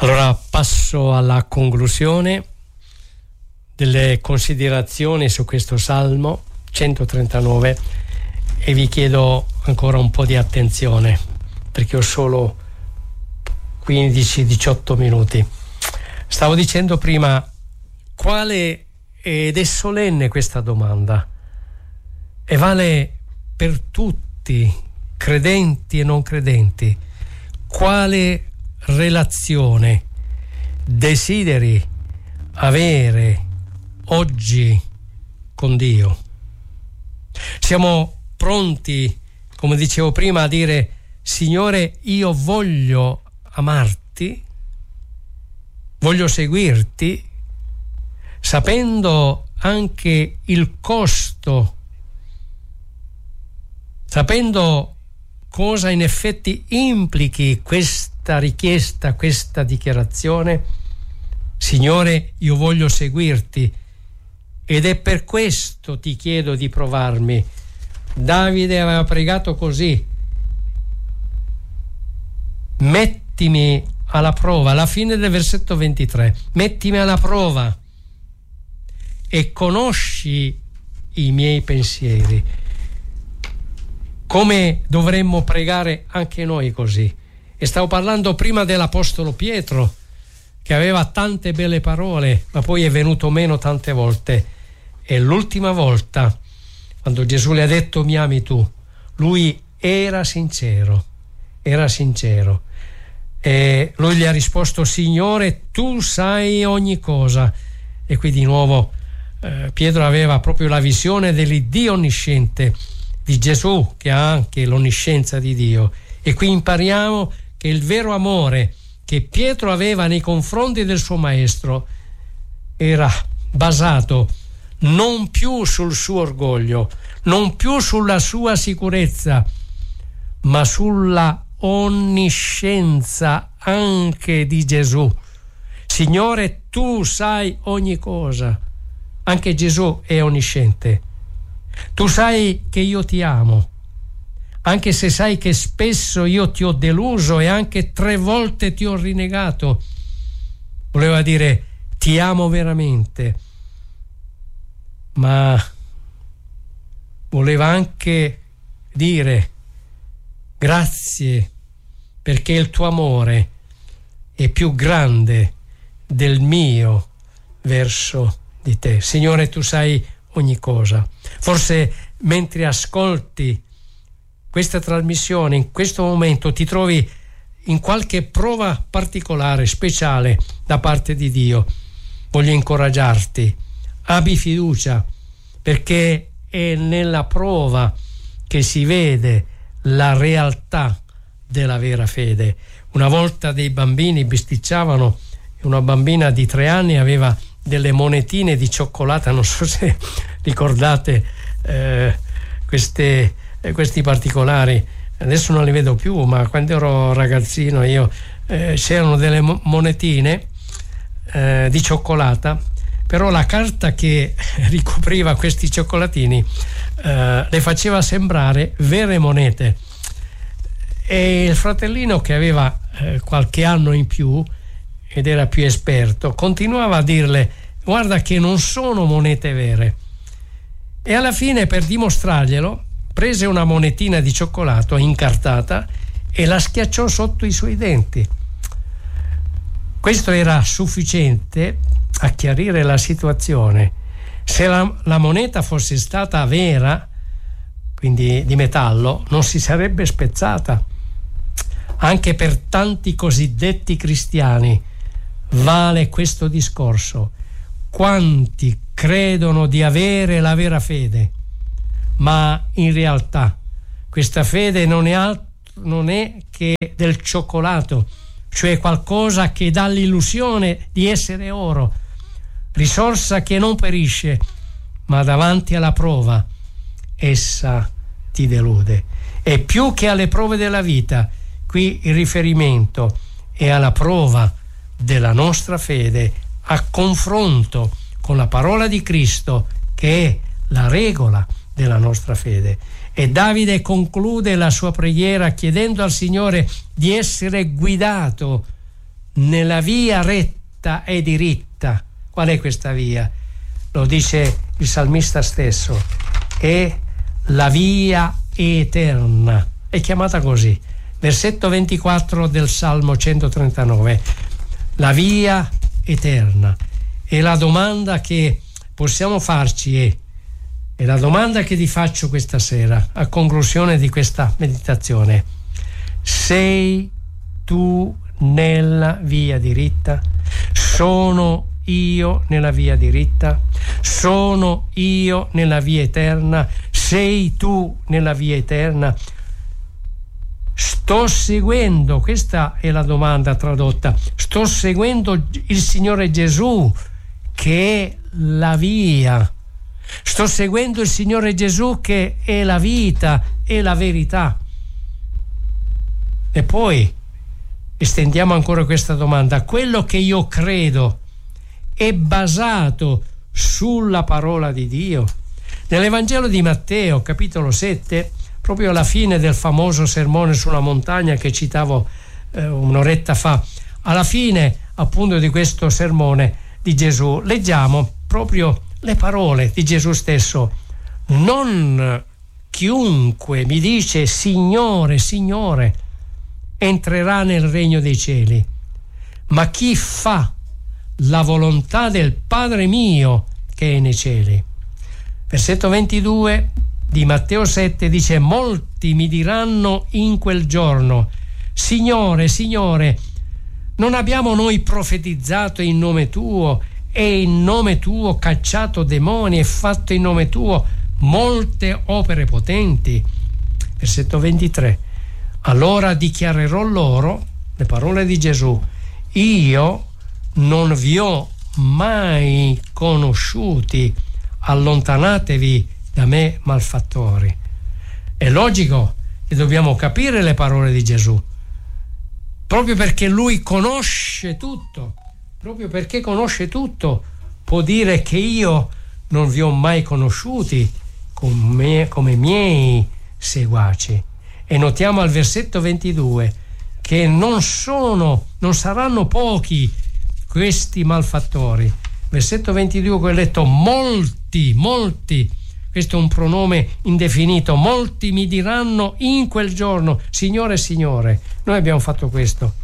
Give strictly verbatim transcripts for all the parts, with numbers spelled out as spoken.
Allora passo alla conclusione delle considerazioni su questo Salmo centotrentanove e vi chiedo ancora un po' di attenzione perché ho solo quindici diciotto minuti. Stavo dicendo prima quale, ed è solenne questa domanda e vale per tutti, credenti e non credenti: quale relazione desideri avere oggi con Dio? Siamo pronti, come dicevo prima, a dire: Signore, io voglio amarti, voglio seguirti, sapendo anche il costo, sapendo cosa in effetti implichi questa richiesta, questa dichiarazione. Signore, io voglio seguirti ed è per questo ti chiedo di provarmi. Davide aveva pregato così: mettimi alla prova, alla fine del versetto ventitré, mettimi alla prova e conosci i miei pensieri. Come dovremmo pregare anche noi così. E stavo parlando prima dell'apostolo Pietro, che aveva tante belle parole, ma poi è venuto meno tante volte. E l'ultima volta, quando Gesù le ha detto mi ami tu, lui era sincero, era sincero. E lui gli ha risposto: Signore, tu sai ogni cosa. E qui di nuovo eh, Pietro aveva proprio la visione dell'Iddio onnisciente, di Gesù che ha anche l'onniscienza di Dio. E qui impariamo che il vero amore che Pietro aveva nei confronti del suo maestro era basato non più sul suo orgoglio, non più sulla sua sicurezza, ma sulla onniscienza anche di Gesù. Signore, tu sai ogni cosa. Anche Gesù è onnisciente. Tu sai che io ti amo, anche se sai che spesso io ti ho deluso e anche tre volte ti ho rinnegato. Voleva dire: ti amo veramente, ma voleva anche dire: grazie, perché il tuo amore è più grande del mio verso di te. Signore, tu sai ogni cosa. Forse mentre ascolti questa trasmissione, in questo momento ti trovi in qualche prova particolare, speciale da parte di Dio. Voglio incoraggiarti: abbi fiducia, perché è nella prova che si vede la realtà della vera fede. Una volta dei bambini bisticciavano e una bambina di tre anni aveva delle monetine di cioccolata, non so se ricordate eh, queste, eh, questi particolari. Adesso non li vedo più, ma quando ero ragazzino io eh, c'erano delle monetine eh, di cioccolata, però la carta che ricopriva questi cioccolatini eh, le faceva sembrare vere monete. E il fratellino, che aveva eh, qualche anno in più ed era più esperto, continuava a dirle: guarda che non sono monete vere. E alla fine, per dimostrarglielo, prese una monetina di cioccolato incartata e la schiacciò sotto i suoi denti. Questo era sufficiente a chiarire la situazione. Se la, la moneta fosse stata vera, quindi di metallo, non si sarebbe spezzata. Anche per tanti cosiddetti cristiani vale questo discorso. Quanti credono di avere la vera fede, ma in realtà questa fede non è altro, non è che del cioccolato, cioè qualcosa che dà l'illusione di essere oro, risorsa che non perisce, ma davanti alla prova essa ti delude. E più che alle prove della vita, qui il riferimento è alla prova della nostra fede, a confronto con la parola di Cristo, che è la regola della nostra fede. E Davide conclude la sua preghiera chiedendo al Signore di essere guidato nella via retta e diritta. Qual è questa via? Lo dice il salmista stesso, è la via eterna, è chiamata così. Versetto ventiquattro del Salmo centotrentanove, la via eterna. E la domanda che possiamo farci è, e la domanda che ti faccio questa sera a conclusione di questa meditazione: sei tu nella via diritta? Sono io nella via diritta? Sono io nella via eterna? Sei tu nella via eterna? Sto seguendo, questa è la domanda tradotta, sto seguendo il Signore Gesù che è la via, sto seguendo il Signore Gesù che è la vita e la verità. E poi estendiamo ancora questa domanda: quello che io credo è basato sulla parola di Dio? Nell'Evangelo di Matteo, capitolo sette, proprio alla fine del famoso sermone sulla montagna che citavo eh, un'oretta fa, alla fine appunto di questo sermone di Gesù, leggiamo proprio le parole di Gesù stesso: non chiunque mi dice Signore, Signore entrerà nel regno dei cieli, ma chi fa la volontà del Padre mio che è nei cieli. Versetto ventidue di Matteo sette dice: molti mi diranno in quel giorno, Signore, Signore, non abbiamo noi profetizzato in nome tuo e in nome tuo cacciato demoni e fatto in nome tuo molte opere potenti? Versetto ventitré: allora dichiarerò loro le parole di Gesù: io non vi ho mai conosciuti, allontanatevi da me malfattori. È logico che dobbiamo capire le parole di Gesù, proprio perché lui conosce tutto, proprio perché conosce tutto può dire che io non vi ho mai conosciuti come, come miei seguaci. E notiamo al versetto ventidue che non sono, non saranno pochi questi malfattori. Versetto ventidue che ho letto: molti, molti, questo è un pronome indefinito, molti mi diranno in quel giorno Signore, Signore. Noi abbiamo fatto questo.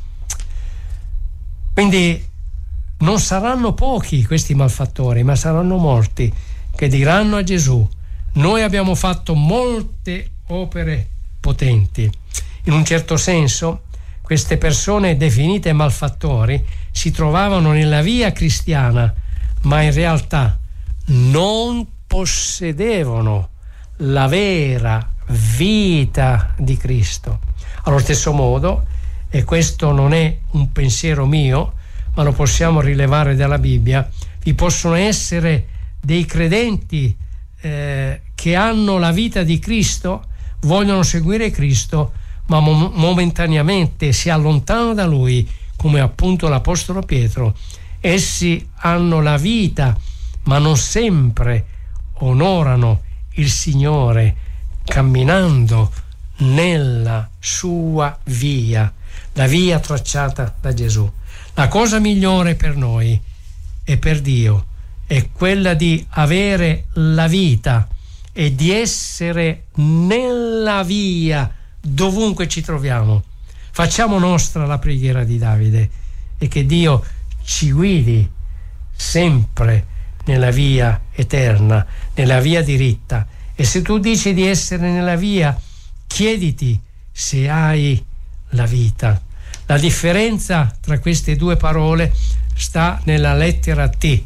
Quindi non saranno pochi questi malfattori, ma saranno molti che diranno a Gesù: noi abbiamo fatto molte opere potenti. In un certo senso queste persone definite malfattori si trovavano nella via cristiana, ma in realtà non possedevano la vera vita di Cristo. Allo stesso modo, e questo non è un pensiero mio, ma lo possiamo rilevare dalla Bibbia, vi possono essere dei credenti eh, che hanno la vita di Cristo, vogliono seguire Cristo, ma mom- momentaneamente si allontanano da Lui, come appunto l'Apostolo Pietro. Essi hanno la vita, ma non sempre onorano il Signore camminando nella sua via, la via tracciata da Gesù. La cosa migliore per noi e per Dio è quella di avere la vita e di essere nella via dovunque ci troviamo. Facciamo nostra la preghiera di Davide e che Dio ci guidi sempre nella via eterna, nella via diritta. E se tu dici di essere nella via, chiediti se hai la vita. La differenza tra queste due parole sta nella lettera T,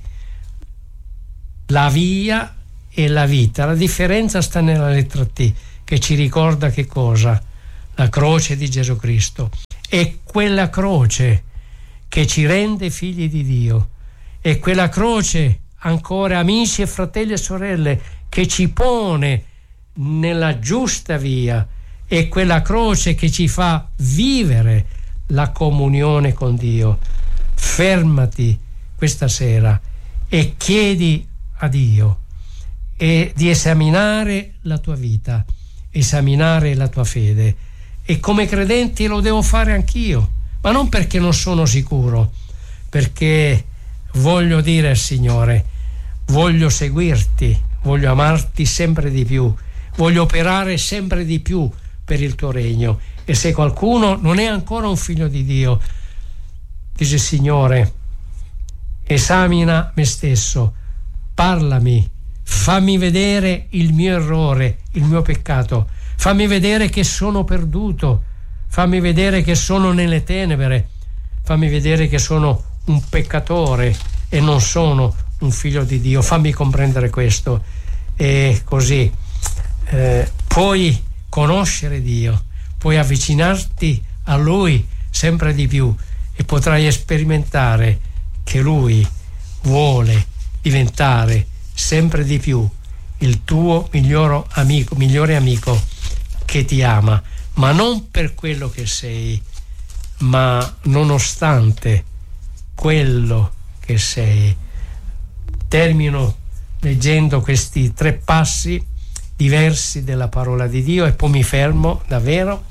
la via e la vita. La differenza sta nella lettera T, che ci ricorda che cosa? La croce di Gesù Cristo. È quella croce che ci rende figli di Dio. È quella croce, ancora amici e fratelli e sorelle, che ci pone nella giusta via. È quella croce che ci fa vivere la comunione con Dio. Fermati questa sera e chiedi a Dio e di esaminare la tua vita, esaminare la tua fede. E come credente lo devo fare anch'io, ma non perché non sono sicuro, perché voglio dire al Signore: voglio seguirti, voglio amarti sempre di più, voglio operare sempre di più per il tuo regno. E se qualcuno non è ancora un figlio di Dio, dice: Signore, esamina me stesso, parlami, fammi vedere il mio errore, il mio peccato, fammi vedere che sono perduto, fammi vedere che sono nelle tenebre, fammi vedere che sono un peccatore e non sono un figlio di Dio, fammi comprendere questo. E così eh, puoi conoscere Dio, puoi avvicinarti a Lui sempre di più e potrai sperimentare che Lui vuole diventare sempre di più il tuo migliore amico, migliore amico che ti ama, ma non per quello che sei, ma nonostante quello che sei. Termino leggendo questi tre passi diversi della parola di Dio e poi mi fermo davvero.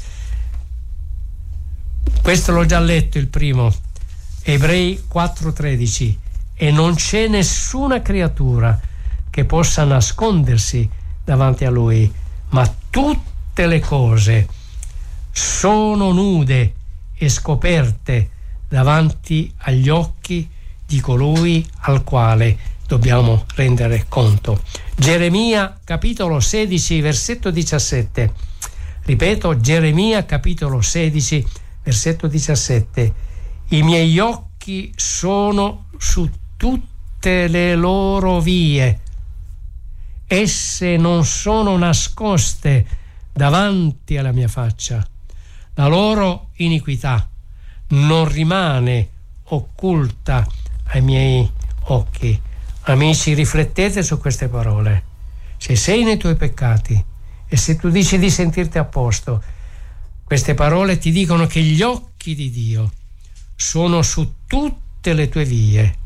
Questo l'ho già letto, il primo, Ebrei quattro tredici: e non c'è nessuna creatura che possa nascondersi davanti a Lui, ma tutte le cose sono nude e scoperte davanti agli occhi di colui al quale dobbiamo rendere conto. Geremia capitolo sedici versetto diciassette. Ripeto, Geremia capitolo sedici versetto diciassette: i miei occhi sono su tutte le loro vie, esse non sono nascoste davanti alla mia faccia, la loro iniquità non rimane occulta ai miei occhi. Amici, riflettete su queste parole. Se sei nei tuoi peccati e se tu dici di sentirti a posto, queste parole ti dicono che gli occhi di Dio sono su tutte le tue vie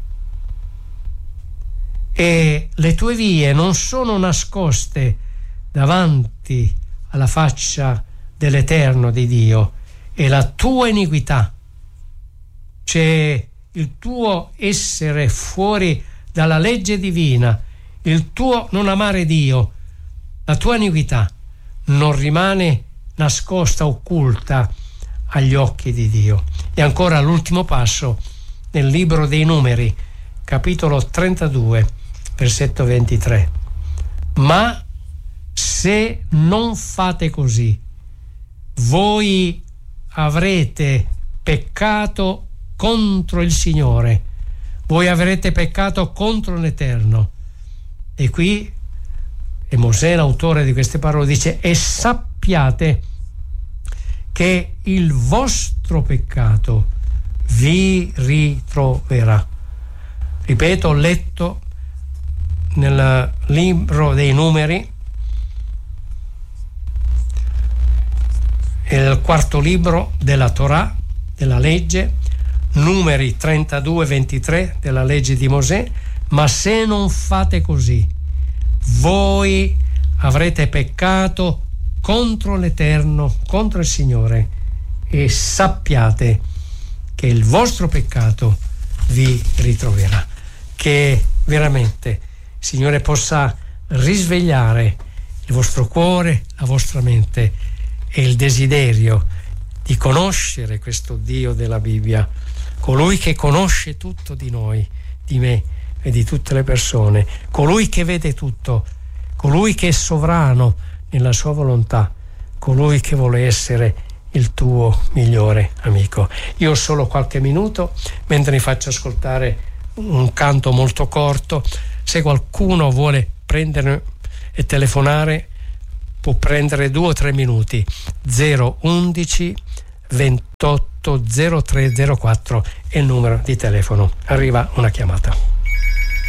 e le tue vie non sono nascoste davanti alla faccia dell'Eterno di Dio, e la tua iniquità, c'è il tuo essere fuori dalla legge divina, il tuo non amare Dio, la tua iniquità non rimane nascosta, occulta agli occhi di Dio. E ancora l'ultimo passo nel libro dei Numeri, capitolo trentadue, versetto ventitré: ma se non fate così, voi avrete peccato contro il Signore, voi avrete peccato contro l'Eterno. E qui, e Mosè, l'autore di queste parole, dice: e sappiate che il vostro peccato vi ritroverà. Ripeto, ho letto nel libro dei Numeri, il quarto libro della Torah, della legge, Numeri trentadue ventitré della legge di Mosè: ma se non fate così, voi avrete peccato contro l'Eterno, contro il Signore, e sappiate che il vostro peccato vi ritroverà. Che veramente il Signore possa risvegliare il vostro cuore, la vostra mente e il desiderio di conoscere questo Dio della Bibbia, colui che conosce tutto di noi, di me e di tutte le persone, colui che vede tutto, colui che è sovrano nella sua volontà, colui che vuole essere il tuo migliore amico. Io ho solo qualche minuto, mentre vi faccio ascoltare un canto molto corto. Se qualcuno vuole prendere e telefonare, può prendere due o tre minuti. Zero undici ventotto zero tre zero quattro è il numero di telefono. Arriva una chiamata.